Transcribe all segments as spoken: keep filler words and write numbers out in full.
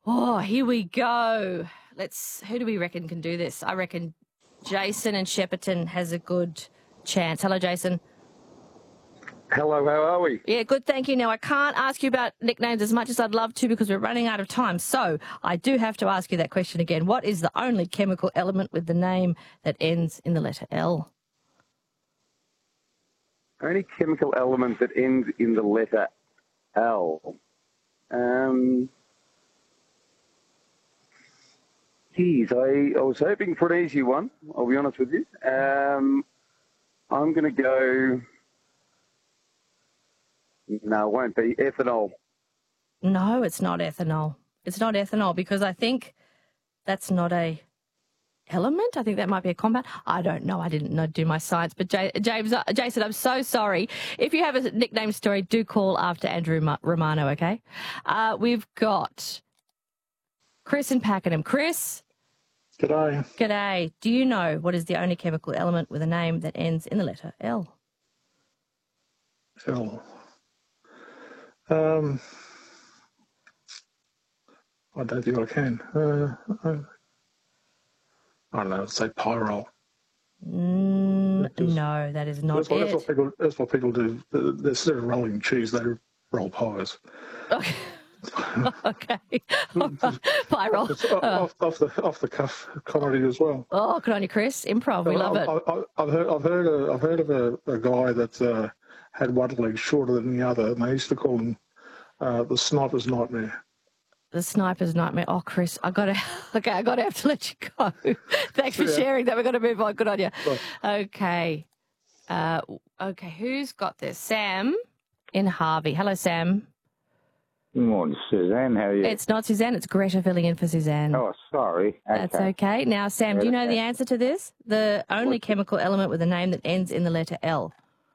Oh, here we go. Let's. Who do we reckon can do this? I reckon Jason and Shepparton has a good chance. Hello, Jason. Hello, how are we? Yeah, good, thank you. Now, I can't ask you about nicknames as much as I'd love to because we're running out of time. So I do have to ask you that question again. What is the only chemical element with the name that ends in the letter L? Only chemical element that ends in the letter L. Um, geez, I, I was hoping for an easy one, I'll be honest with you. Um, I'm going to go... No, it won't be. Ethanol. No, it's not ethanol. It's not ethanol because I think that's not a element. I think that might be a compound. I don't know. I didn't know, do my science. But J- James, uh, Jason, I'm so sorry. If you have a nickname story, do call after Andrew Ma- Romano, okay? Uh, we've got Chris in Pakenham. Chris? G'day. G'day. Do you know what is the only chemical element with a name that ends in the letter L? L. Um, I don't think I can. Uh, I, I don't know. I'd say pyrrole. Mm, Just, no, that is not that's what, it. That's what people. That's what people do. Instead of rolling cheese, they roll pies. Okay. Okay. Pyrrole. It's off, Uh, off, off the off the cuff comedy as well. oh, good on you, Chris. Improv. We love I, it. I, I, I've heard. I've heard. A, I've heard of a, a guy that uh, had one leg shorter than the other, and they used to call him uh, the sniper's nightmare. The sniper's nightmare. Oh, Chris, I gotta. Okay, I gotta have to let you go. Thanks for Yeah. sharing that. We're gonna move on. Good on you. Right. Okay. Uh, okay. Who's got this? Sam in Harvey. Hello, Sam. Good morning, Suzanne. How are you? It's not Suzanne. It's Greta filling in for Suzanne. Oh, sorry. Okay. That's okay. Now, Sam, do you know the answer to this? The only What? chemical element with a name that ends in the letter L.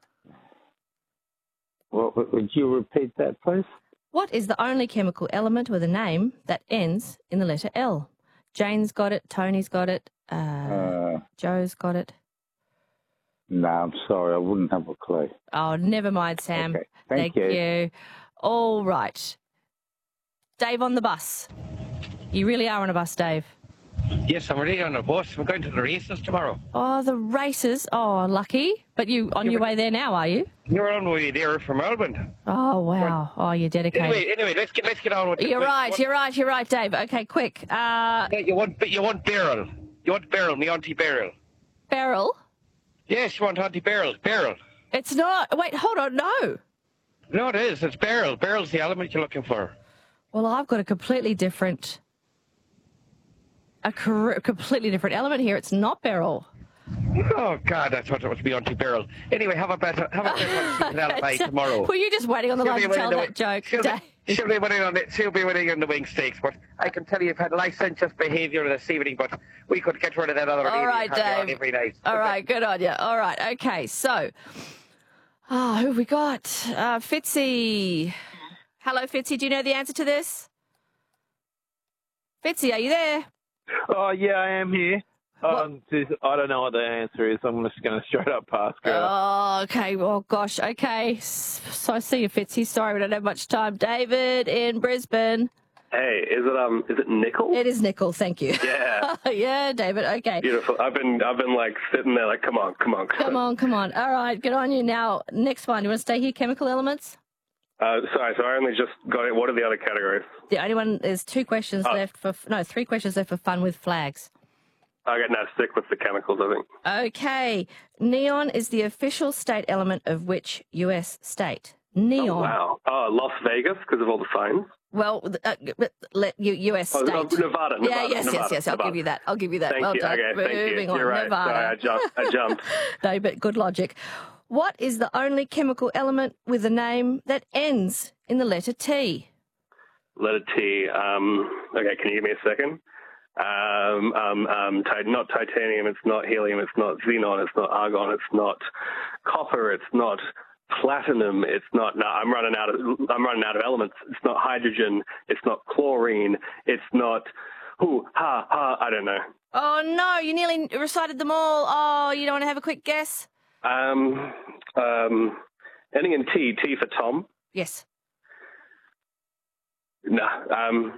Well, would you repeat that, please? What is the only chemical element with a name that ends in the letter L? Jane's got it. Tony's got it. Uh, Uh, Joe's got it. no, I'm sorry. I wouldn't have a clue. Oh, never mind, Sam. Okay. Thank you. you. All right. Dave on the bus. You really are on a bus, Dave. Yes, I'm really on a bus. I'm going to the races tomorrow. Oh, the races. Oh, lucky. But you on Yeah, your but- way there now, are you? You're on the way there from Melbourne. Oh, wow. Oh, you're dedicated. Anyway, anyway, let's get let's get on with it. You're Quick. right. What- You're right. You're right, Dave. Okay, quick. Uh, Yeah, you want you want Beryl. You want Beryl, me auntie Beryl. Beryl. Yes, you want auntie Beryl. Beryl. It's not. Wait, hold on. No. No, it is. It's Beryl. Beryl's the element you're looking for. Well, I've got a completely different, a cor- completely different element here. It's not Beryl. Oh God, that's what it must be auntie Beryl. Anyway, have a better have a better alibi tomorrow. Were you just waiting on the She'll line be to tell winning that the- joke, She'll Dave? be, she'll be winning on the she'll be winning on the wing stakes, but I can tell you you've had licentious behaviour this evening, but we could get rid of that other All lady right, who had you on Dave. every night. All Okay. right, good on you. All right, okay. So, ah, who have we got? Uh, Fitzy. Hello, Fitzy. Do you know the answer to this? Fitzy, are you there? Oh, yeah, I am here. Um, just, I don't know what the answer is. I'm just going to straight up pass. Go. Oh, okay. Oh, gosh. Okay. S- So I see you, Fitzy. Sorry, we don't have much time. David in Brisbane. Hey, is it um is it nickel? It is nickel. Thank you. Yeah. Yeah, David. Okay. Beautiful. I've been I've been like sitting there like come on, come on. Come on, come on. All right, good on you. Now, next one. You want to stay here? Chemical elements? Uh, sorry, so I only just got it. What are the other categories? The only one, there's two questions Oh. left for, no, three questions left for fun with flags. Okay, now stick with the chemicals, I think. Okay. Neon is the official state element of which U S state? Neon. Oh, wow. Oh, Las Vegas because of all the signs. Well, uh, let you U S Oh, state. oh, Nevada, Nevada. yeah, yes, Nevada, yes, yes. I'll Nevada. give you that. I'll give you that. Thank well you. done. Okay, thank you. Moving on. You're right. Nevada. Sorry, I jumped. I jumped. No, but good logic. What is the only chemical element with a name that ends in the letter T? Letter T. Um, okay, can you give me a second? Um, um, um, ti- not titanium. It's not helium. It's not xenon. It's not argon. It's not copper. It's not platinum. It's not. No, I'm running out of. I'm running out of elements. It's not hydrogen. It's not chlorine. It's not. Ooh, ha, ha. I don't know. Oh, no, you nearly recited them all. Oh, you don't want to have a quick guess? Um, um, ending in T. T for Tom. Yes. No. Um,